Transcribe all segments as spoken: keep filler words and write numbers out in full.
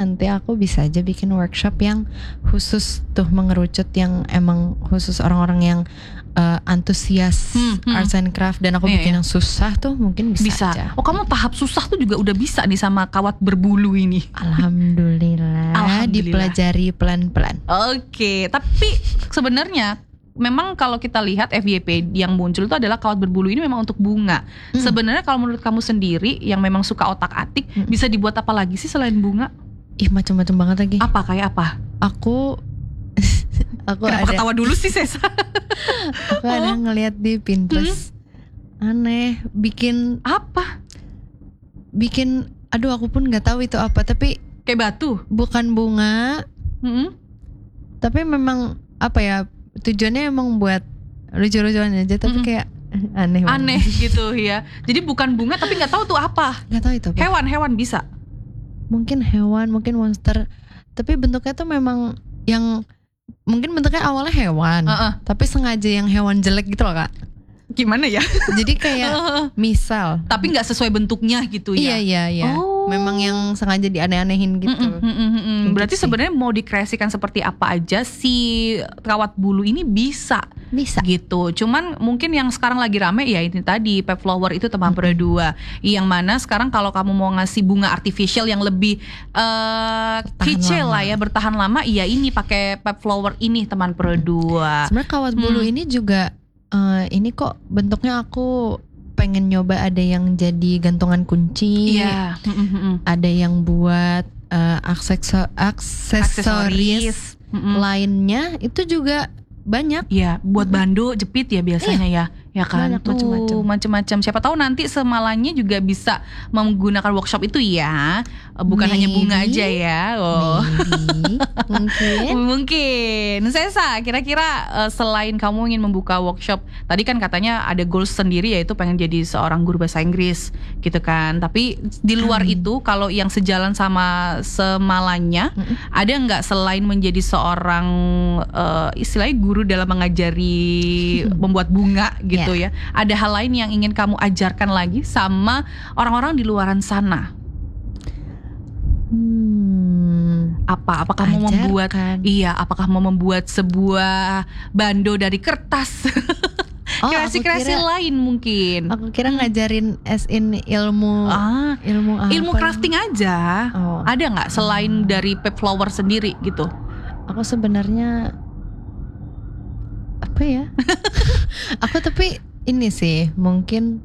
nanti aku bisa aja bikin workshop yang khusus tuh mengerucut yang emang khusus orang-orang yang uh, antusias Hmm, hmm. arts and craft, dan aku Iya, bikin iya. yang susah tuh mungkin bisa, Bisa. aja. Oh, kamu tahap susah tuh juga udah bisa nih sama kawat berbulu ini. Alhamdulillah, Alhamdulillah. dipelajari pelan-pelan. Oke, tapi sebenarnya memang kalau kita lihat F Y P yang muncul itu adalah kawat berbulu ini memang untuk bunga. Hmm. Sebenarnya kalau menurut kamu sendiri yang memang suka otak-atik, Hmm. bisa dibuat apa lagi sih selain bunga? Ih, macam-macam banget lagi. Apa kayak apa? Aku aku Kenapa ada ketawa dulu sih, Sesa? aku ada ngeliat di Pinterest. Aneh, bikin Apa? bikin aduh aku pun nggak tahu itu apa, tapi Kayak batu? bukan bunga, Mm-mm. tapi memang apa ya, tujuannya emang buat lucu-lucuan aja, tapi Mm-mm. kayak aneh banget. Aneh gitu ya. Jadi bukan bunga tapi nggak tahu tuh apa. Nggak tahu itu apa. Hewan-hewan bisa. Mungkin hewan, mungkin monster, tapi bentuknya tuh memang yang mungkin bentuknya awalnya hewan, Uh-uh. tapi sengaja yang hewan jelek gitu loh Kak. Gimana ya? Jadi kayak misal, Tapi nggak sesuai bentuknya gitu iya ya. iya iya, Oh. memang yang sengaja dianeh-anehin gitu. Mm-mm, mm-mm, mm-mm. Gitu Berarti sih. sebenarnya mau dikreasikan seperti apa aja si kawat bulu ini bisa Bisa. gitu. Cuman mungkin yang sekarang lagi rame ya ini tadi pep flower itu teman Mm-mm. berdua. Yang mana sekarang kalau kamu mau ngasih bunga artificial yang lebih eh kecil lama. lah ya, bertahan lama, iya ini pakai pep flower ini teman berdua. Sebenarnya kawat bulu Hmm. ini juga eh, ini kok bentuknya aku pengen nyoba, ada yang jadi gantungan kunci, Iya. Mm-mm, mm-mm. ada yang buat eh, akseso- aksesoris Aksesoris. Mm-mm. lainnya itu juga banyak. Iya, buat Mm-mm. bando jepit ya biasanya ya, ya kan. Banyak, Tuh, macem-macem. macem-macem. Siapa tahu nanti semalanya juga bisa menggunakan workshop itu ya, bukan hanya bunga Maybe. aja ya. Oh, Maybe, mungkin. mungkin. Sesa, kira-kira eh, selain kamu ingin membuka workshop, tadi kan katanya ada goals sendiri yaitu pengen jadi seorang guru bahasa Inggris, gitu kan. Tapi di luar Amin. itu, kalau yang sejalan sama semalanya, Mm-mm. ada nggak selain menjadi seorang eh, istilahnya guru dalam mengajari membuat bunga gitu ya, ada hal lain yang ingin kamu ajarkan lagi sama orang-orang di luaran sana? Hmm, Apa? Apakah mau membuat ajarkan. iya, apakah mau membuat sebuah bando dari kertas? Oh, aku Kreasi-kreasi kira- lain mungkin. Aku kira ngajarin as in ilmu Ah, ilmu apa? ilmu crafting aja. Oh. Ada nggak selain dari pep flower sendiri gitu? Aku sebenarnya apa ya? Aku tapi ini sih mungkin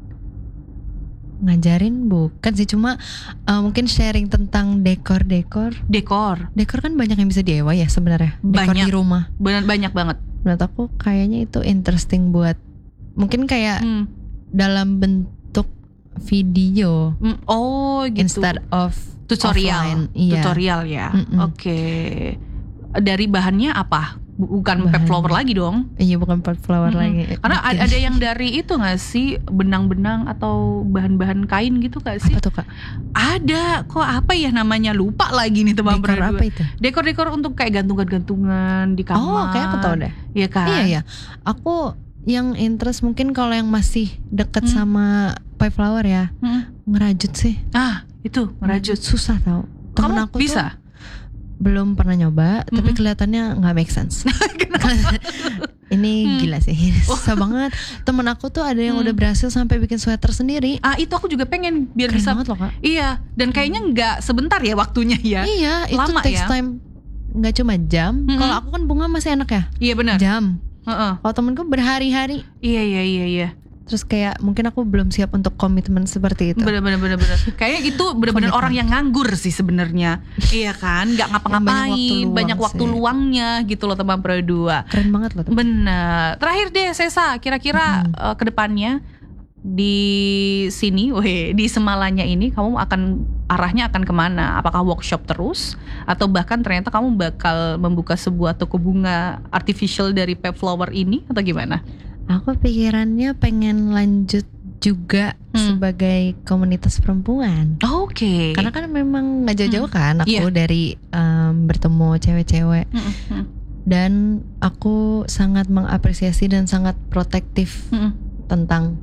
ngajarin bukan sih, cuma uh, mungkin sharing tentang dekor-dekor. Dekor. Dekor kan banyak yang bisa D I Y ya sebenarnya. Dekor Banyak. di rumah. Benar, banyak banget. Menurut aku kayaknya itu interesting buat mungkin kayak Hmm. dalam bentuk video Hmm, Oh gitu. instead of Tutorial. offline. Iya. Tutorial ya. Mm-mm. Oke. Dari bahannya apa? Bukan pep Bahan. flower lagi dong. Iya, bukan pot flower Mm-mm. lagi. Karena Bikin. a- ada yang dari itu nggak sih, benang-benang atau bahan-bahan kain gitu nggak sih? Apa tuh Kak? Ada. Kok apa ya namanya, lupa lagi nih teman Dekor berdua. apa itu? Dekor-dekor untuk kayak gantungan-gantungan di kamar. Oh, kayak aku tahu deh. Iya kan? Iya ya. Aku yang interest mungkin kalau yang masih deket Hmm. sama pipe flower ya, Mm. ngerajut sih. Ah, itu merajut. Susah tau. Temen Kamu aku bisa? tuh belum pernah nyoba, tapi Mm-mm. kelihatannya nggak make sense. Ini Hmm. gila sih, susah banget. Temen aku tuh ada yang Hmm. udah berhasil sampai bikin sweater sendiri. Ah, itu aku juga pengen biar Keren bisa. banget loh Kak. Iya, dan kayaknya nggak sebentar ya waktunya ya. Iya, itu Lama takes ya? time. Nggak cuma jam. Mm-mm. Kalau aku kan bunga masih enak ya, Iya benar. jam. Heeh. Kalau temenku berhari-hari. Iya iya iya iya. Terus kayak mungkin aku belum siap untuk komitmen seperti itu. Bener-bener bener-bener. Kayaknya itu bener-bener Komitmen. orang yang nganggur sih sebenarnya. Iya kan, nggak ngapa-ngapain, Yang banyak waktu luang banyak waktu sih. luangnya gitu loh teman berdua. Keren banget loh. Bener. Terakhir deh Sesa, kira-kira Mm-mm. eh, kedepannya di sini, weh, di Semalanya ini kamu akan arahnya akan kemana? Apakah workshop terus, atau bahkan ternyata kamu bakal membuka sebuah toko bunga artificial dari pep flower ini, atau gimana? Aku pikirannya pengen lanjut juga Hmm. sebagai komunitas perempuan. Oke. Karena kan memang nggak jauh-jauh kan aku Iya. dari em, bertemu cewek-cewek, Mm-mm. dan aku sangat mengapresiasi dan sangat protektif Mm-mm. tentang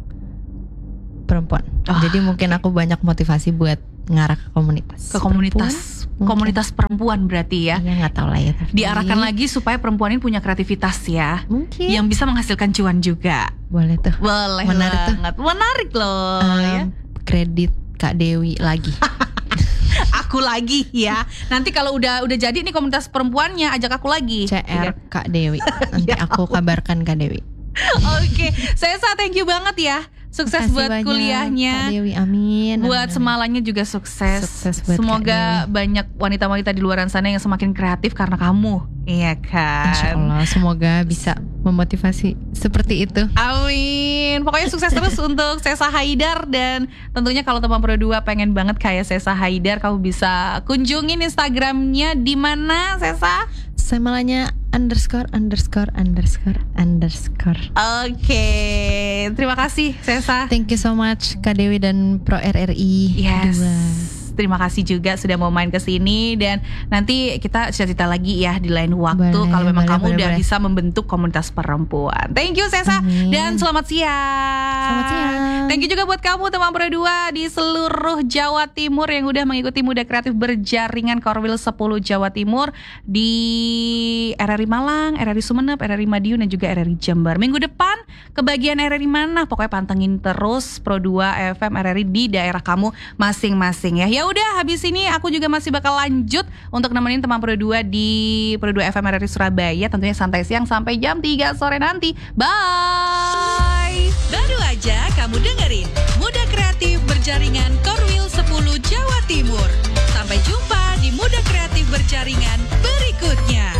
perempuan. Ah, Jadi mungkin aku banyak motivasi buat ngarah ke komunitas. ke komunitas Mungkin. komunitas perempuan berarti ya. Iya nggak tahu lah ya. Tapi Diarahkan lagi supaya perempuan ini punya kreativitas ya, mungkin yang bisa menghasilkan cuan juga. boleh tuh. Boleh Menarik tuh. banget, menarik loh Um, ya. Kredit Kak Dewi lagi. Aku lagi ya. Nanti kalau udah udah jadi nih komunitas perempuannya, ajak aku lagi. C R Kak Dewi. Nanti Ya aku kabarkan Kak Dewi. Oke, Sesa thank you banget ya. Sukses Makasih buat banyak, kuliahnya. Kak Dewi, amin. Buat amin, amin. semalanya juga sukses. Sukses buat Kak Semoga Dewi. banyak wanita-wanita di luar sana yang semakin kreatif karena kamu. Iya kan? Insya Allah semoga bisa memotivasi seperti itu. Amin. Pokoknya sukses terus untuk Sesa Haidar. Dan tentunya kalau teman Pro dua pengen banget kayak Sesa Haidar, kamu bisa kunjungin Instagramnya di mana, Sesa? Semalanya underscore underscore underscore underscore. Oke, terima kasih Sesa. Thank you so much Kak Dewi dan Pro R R I Yes. dua. Terima kasih juga sudah mau main ke sini, dan nanti kita cerita lagi ya di lain waktu Boleh, kalau memang boleh, kamu boleh, udah boleh. bisa membentuk komunitas perempuan. Thank you Sesa. Amin. Dan selamat siang. Selamat siang. Thank you juga buat kamu teman Pro dua di seluruh Jawa Timur yang udah mengikuti Muda Kreatif Berjaringan Korwil sepuluh Jawa Timur di R R I Malang, R R I Sumeneb, R R I Madiun dan juga R R I Jember. Minggu depan kebagian R R I mana? Pokoknya pantengin terus Pro dua F M R R I di daerah kamu masing-masing ya. Ya udah, habis ini aku juga masih bakal lanjut untuk nemenin teman Pro dua di Pro dua F M R R I Surabaya, tentunya santai siang sampai jam tiga sore nanti. Bye. Baru aja kamu dengerin Muda Kreatif Berjaringan Korwil sepuluh Jawa Timur. Sampai jumpa di Muda Kreatif Berjaringan berikutnya.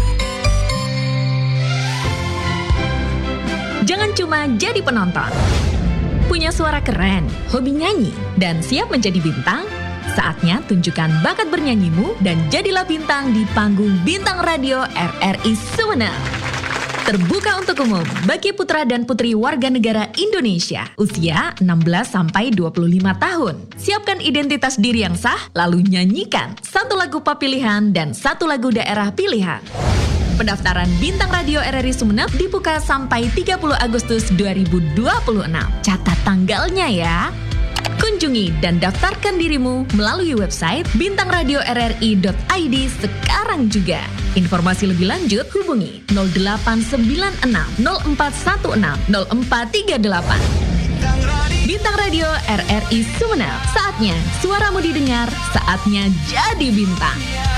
Jangan cuma jadi penonton. Punya suara keren, hobi nyanyi, dan siap menjadi bintang? Saatnya tunjukkan bakat bernyanyimu dan jadilah bintang di panggung Bintang Radio R R I Sumeneb. Terbuka untuk umum bagi putra dan putri warga negara Indonesia usia enam belas sampai dua puluh lima tahun. Siapkan identitas diri yang sah, lalu nyanyikan satu lagu pop pilihan dan satu lagu daerah pilihan. Pendaftaran Bintang Radio R R I Sumeneb dibuka sampai tiga puluh Agustus dua ribu dua puluh enam. Catat tanggalnya ya. Kunjungi dan daftarkan dirimu melalui website bintang radio r r i dot i d sekarang juga. Informasi lebih lanjut hubungi nol delapan sembilan enam nol empat satu enam nol empat tiga delapan. Bintang Radio R R I Sumeneb. Saatnya suaramu didengar, saatnya jadi bintang.